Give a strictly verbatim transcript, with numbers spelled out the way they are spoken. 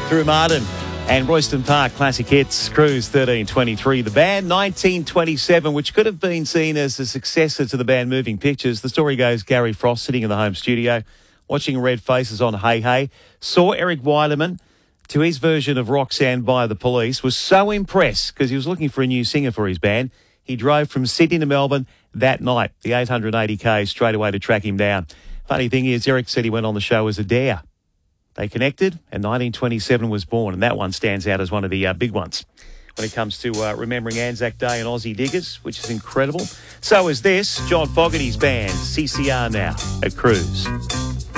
through Martin and Royston Park Classic Hits, Cruise thirteen twenty-three. The band nineteen twenty-seven, which could have been seen as a successor to the band Moving Pictures. The story goes Gary Frost sitting in the home studio watching Red Faces on Hey Hey, saw Eric Weideman to his version of Roxanne by the Police, was so impressed because he was looking for a new singer for his band. He drove from Sydney to Melbourne that night, the eight hundred eighty k straight away to track him down. Funny thing is, Eric said he went on the show as a dare. They connected and nineteen twenty-seven was born, and that one stands out as one of the uh, big ones when it comes to uh, remembering Anzac Day and Aussie Diggers, which is incredible. So is this, John Fogerty's band, C C R now at Cruise.